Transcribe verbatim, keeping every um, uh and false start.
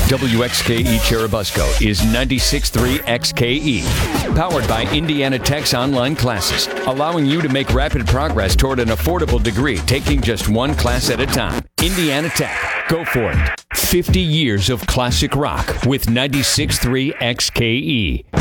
W X K E Churubusco is ninety-six point three X K E. Powered by Indiana Tech's online classes, allowing you to make rapid progress toward an affordable degree, taking just one class at a time. Indiana Tech. Go for it. fifty years of classic rock with ninety-six point three X K E.